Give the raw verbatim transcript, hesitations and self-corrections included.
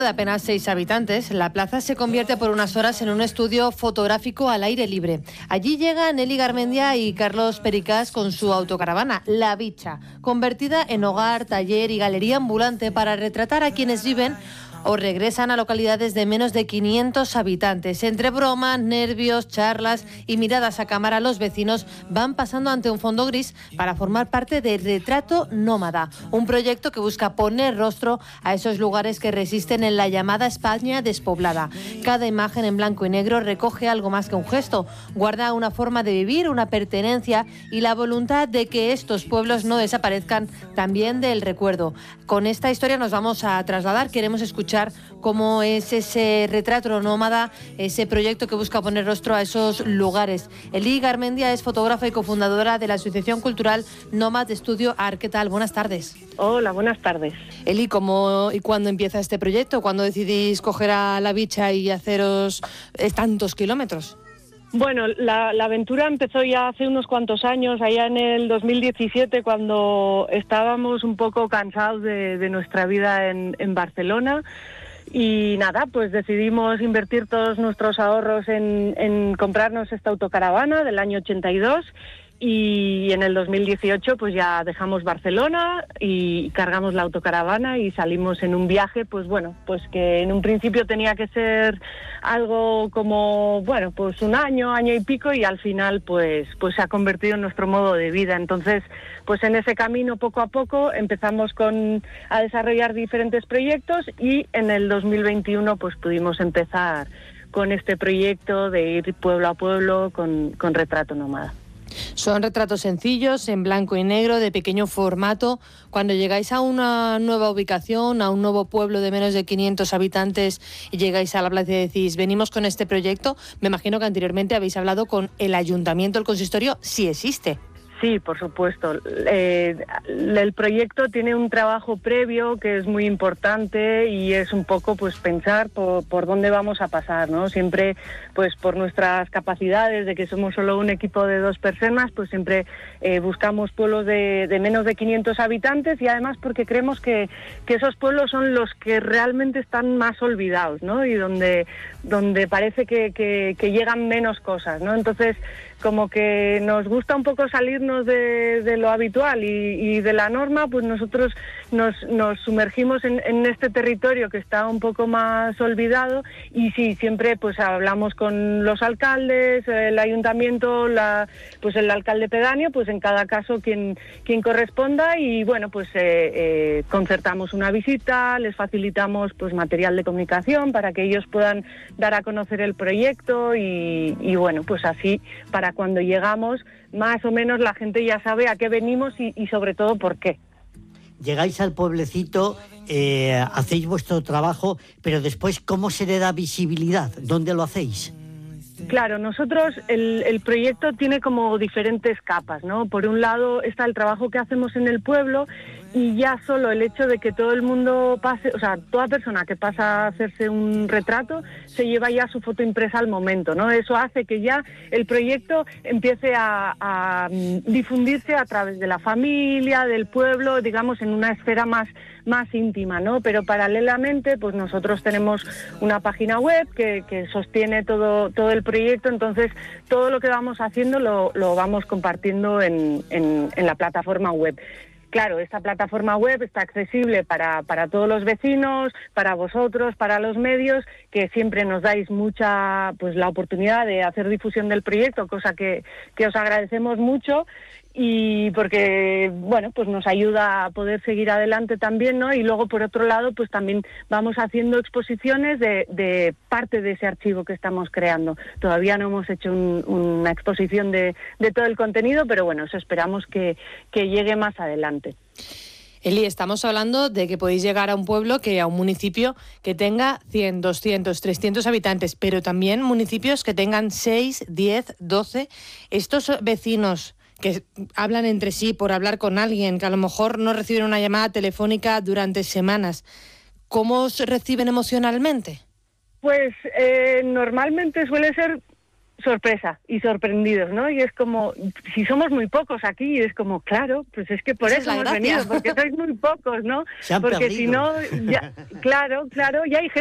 De apenas seis habitantes, la plaza se convierte por unas horas en un estudio fotográfico al aire libre. Allí llegan Eli Garmendia y Carlos Pericas con su autocaravana, La Bicha, convertida en hogar, taller y galería ambulante para retratar a quienes viven o regresan a localidades de menos de quinientos habitantes. Entre bromas, nervios, charlas y miradas a cámara, los vecinos van pasando ante un fondo gris para formar parte de Retrato Nómada, un proyecto que busca poner rostro a esos lugares que resisten en la llamada España despoblada. Cada imagen en blanco y negro recoge algo más que un gesto, guarda una forma de vivir, una pertenencia y la voluntad de que estos pueblos no desaparezcan también del recuerdo. Con esta historia nos vamos a trasladar, queremos escuchar cómo es ese Retrato Nómada, ese proyecto que busca poner rostro a esos lugares. Eli Garmendia es fotógrafa y cofundadora de la Asociación Cultural Nómad Estudio Art. ¿Qué tal? Buenas tardes. Hola, buenas tardes. Eli, ¿cómo y cuándo empieza este proyecto? ¿Cuándo decidís coger a La Bicha y haceros eh, tantos kilómetros? Bueno, la, la aventura empezó ya hace unos cuantos años, allá en el dos mil diecisiete, cuando estábamos un poco cansados de, de nuestra vida en, en Barcelona. Y nada, pues decidimos invertir todos nuestros ahorros en, en comprarnos esta autocaravana del año ochenta y dos. Y en el dos mil dieciocho pues ya dejamos Barcelona y cargamos la autocaravana y salimos en un viaje, pues bueno, pues que en un principio tenía que ser algo como, bueno, pues un año, año y pico, y al final pues, pues se ha convertido en nuestro modo de vida. Entonces, pues en ese camino poco a poco empezamos con a desarrollar diferentes proyectos y en el dos mil veintiuno pues pudimos empezar con este proyecto de ir pueblo a pueblo con, con Retrato Nómada. Son retratos sencillos, en blanco y negro, de pequeño formato. Cuando llegáis a una nueva ubicación, a un nuevo pueblo de menos de quinientos habitantes y llegáis a la plaza y decís, venimos con este proyecto, me imagino que anteriormente habéis hablado con el ayuntamiento, el consistorio, si existe. Sí, por supuesto. Eh, el proyecto tiene un trabajo previo que es muy importante y es un poco pues pensar por, por dónde vamos a pasar, ¿no? Siempre pues por nuestras capacidades de que somos solo un equipo de dos personas, pues siempre eh, buscamos pueblos de, de menos de quinientos habitantes y además porque creemos que, que esos pueblos son los que realmente están más olvidados, ¿no? Y donde, donde parece que, que, que llegan menos cosas, ¿no? Entonces, como que nos gusta un poco salirnos de, de lo habitual y, y de la norma, pues nosotros nos, nos sumergimos en, en este territorio que está un poco más olvidado y sí, siempre pues hablamos con los alcaldes, el ayuntamiento, la, pues el alcalde pedáneo, pues en cada caso quien, quien corresponda y bueno, pues eh, eh, concertamos una visita, les facilitamos pues material de comunicación para que ellos puedan dar a conocer el proyecto y, y bueno, pues así para cuando llegamos, más o menos la gente ya sabe a qué venimos y, y sobre todo por qué. Llegáis al pueblecito, eh, hacéis vuestro trabajo, pero después, ¿cómo se le da visibilidad? ¿Dónde lo hacéis? Claro, nosotros, el, el proyecto tiene como diferentes capas, ¿no? Por un lado está el trabajo que hacemos en el pueblo y ya solo el hecho de que todo el mundo pase, o sea, toda persona que pasa a hacerse un retrato se lleva ya su foto impresa al momento, ¿no? Eso hace que ya el proyecto empiece a, a difundirse a través de la familia, del pueblo, digamos, en una esfera más más íntima, ¿no? Pero paralelamente, pues nosotros tenemos una página web que, que sostiene todo todo el proyecto, entonces todo lo que vamos haciendo lo, lo vamos compartiendo en, en, en la plataforma web. Claro, esta plataforma web está accesible para, para todos los vecinos, para vosotros, para los medios, que siempre nos dais mucha, pues la oportunidad de hacer difusión del proyecto, cosa que, que os agradecemos mucho. Y porque, bueno, pues nos ayuda a poder seguir adelante también, ¿no? Y luego, por otro lado, pues también vamos haciendo exposiciones de, de parte de ese archivo que estamos creando. Todavía no hemos hecho un, una exposición de, de todo el contenido, pero bueno, eso esperamos que, que llegue más adelante. Eli, estamos hablando de que podéis llegar a un pueblo, que a un municipio que tenga cien, doscientos, trescientos habitantes, pero también municipios que tengan seis, diez, doce. Estos vecinos que hablan entre sí por hablar con alguien, que a lo mejor no reciben una llamada telefónica durante semanas, ¿cómo os reciben emocionalmente? Pues eh, normalmente suele ser sorpresa y sorprendidos, ¿no? Y es como, si somos muy pocos aquí, es como, claro, pues es que por Esa eso es la hemos gracia. venido, porque sois muy pocos, ¿no? Se han Porque perdido. si no, ya, claro, claro, y hay gente